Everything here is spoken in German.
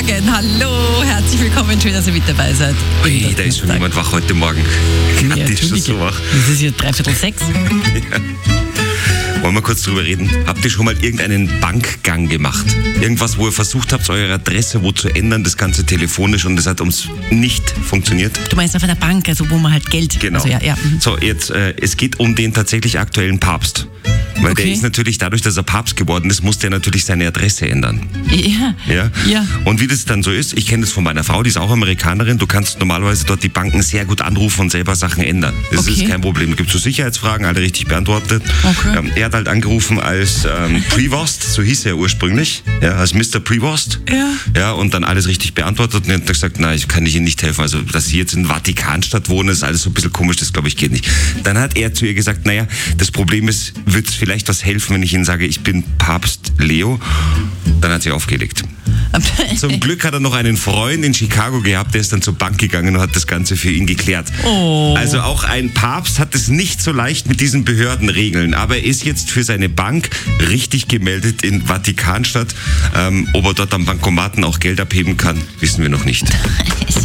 Morgen. Hallo, herzlich willkommen. Schön, dass ihr mit dabei seid. Ui, da ist schon jemand wach heute Morgen. Ja, Die ist schon so wach. Es ist hier 5:45. Ja. Wollen wir kurz drüber reden? Habt ihr schon mal irgendeinen Bankgang gemacht? Irgendwas, wo ihr versucht habt, eure Adresse wo zu ändern, das Ganze telefonisch und das hat uns nicht funktioniert? Du meinst auf einer Bank, also wo man halt Geld... Genau. Also, ja. So, jetzt, es geht um den tatsächlich aktuellen Papst. Weil Okay. der ist natürlich, dadurch, dass er Papst geworden ist, muss der natürlich seine Adresse ändern. Ja. Ja? Und wie das dann so ist, ich kenne das von meiner Frau, die ist auch Amerikanerin, du kannst normalerweise dort die Banken sehr gut anrufen und selber Sachen ändern. Das ist Okay. kein Problem. Es gibt so Sicherheitsfragen, alle richtig beantwortet. Okay. Er hat halt angerufen als Prevost, so hieß er ursprünglich, ja, als Mr. Prevost. Ja. Ja, und dann alles richtig beantwortet und er hat gesagt, nein, ich kann Ihnen nicht helfen. Also, dass Sie jetzt in Vatikanstadt wohnen, ist alles so ein bisschen komisch, das glaube ich geht nicht. Dann hat er zu ihr gesagt, naja, das Problem ist, wird es vielleicht was helfen, wenn ich Ihnen sage, ich bin Papst Leo? Dann hat sie aufgelegt. Zum Glück hat er noch einen Freund in Chicago gehabt, der ist dann zur Bank gegangen und hat das Ganze für ihn geklärt. Oh. Also auch ein Papst hat es nicht so leicht mit diesen Behördenregeln, aber er ist jetzt für seine Bank richtig gemeldet in Vatikanstadt. Ob er dort am Bankomaten auch Geld abheben kann, wissen wir noch nicht.